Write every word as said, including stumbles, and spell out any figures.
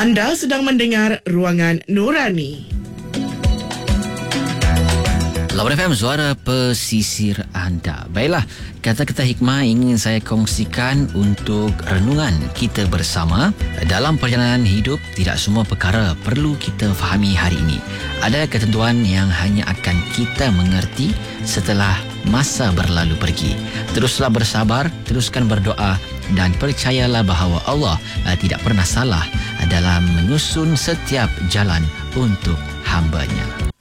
Anda sedang mendengar Ruangan Nurani. Lawan F M, suara pesisir anda. Baiklah, kata-kata hikmah ingin saya kongsikan untuk renungan kita bersama. Dalam perjalanan hidup, tidak semua perkara perlu kita fahami hari ini. Ada ketentuan yang hanya akan kita mengerti setelah masa berlalu pergi. Teruslah bersabar, teruskan berdoa dan percayalah bahawa Allah tidak pernah salah dalam menyusun setiap jalan untuk hamba-Nya.